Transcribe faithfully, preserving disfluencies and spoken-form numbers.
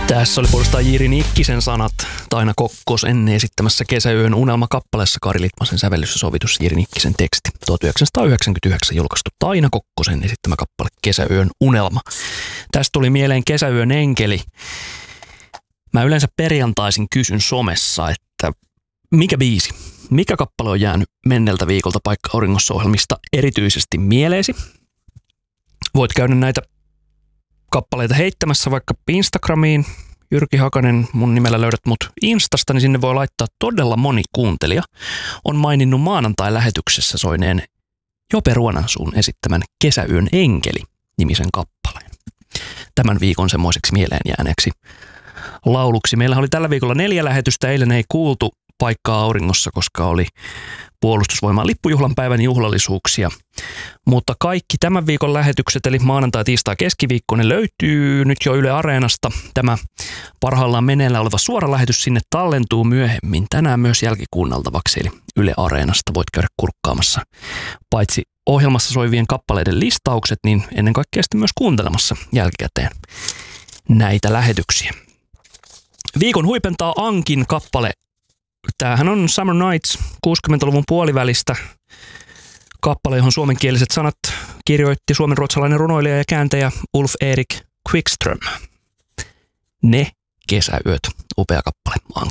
Tässä oli puolestaan Jiri Nikkisen sanat Taina Kokkosen esittämässä Kesäyön unelma-kappaleessa, Kari Litmasen sävellys ja sovitus, Jiri Nikkisen teksti. tuhatyhdeksänsataayhdeksänkymmentäyhdeksän julkaistu Taina Kokkosen esittämä kappale Kesäyön unelma. Tästä tuli mieleen Kesäyön enkeli. Mä yleensä perjantaisin kysyn somessa, että mikä biisi, mikä kappale on jäänyt menneltä viikolta Paikka auringossa -ohjelmista erityisesti mieleesi. Voit käydä näitä kappaleita heittämässä vaikka Instagramiin. Jyrki Hakanen, mun nimellä löydät mut Instasta, niin sinne voi laittaa todella moni kuuntelija. On maininnut maanantai-lähetyksessä soineen Jope Ruonansuun esittämän Kesäyön enkeli -nimisen kappaleen. Tämän viikon semmoiseksi mieleen jääneeksi lauluksi. Meillä oli tällä viikolla neljä lähetystä. Eilen ei kuultu Paikkaa auringossa, koska oli Puolustusvoimaan lippujuhlan päivän juhlallisuuksia. Mutta kaikki tämän viikon lähetykset, eli maanantai, tiistai, keskiviikko, ne löytyy nyt jo Yle Areenasta. Tämä parhaillaan meneillä oleva suora lähetys sinne tallentuu myöhemmin tänään myös jälkikuunneltavaksi, eli Yle Areenasta voit käydä kurkkaamassa paitsi ohjelmassa soivien kappaleiden listaukset, niin ennen kaikkea sitten myös kuuntelemassa jälkikäteen näitä lähetyksiä. Viikon huipentaa Ankin kappale. Tämähän on Summer Nights kuusikymmentäluvun puolivälistä kappale, johon suomenkieliset sanat kirjoitti suomenruotsalainen runoilija ja kääntäjä Ulf Erik Quickström. Ne kesäyöt, upea kappale.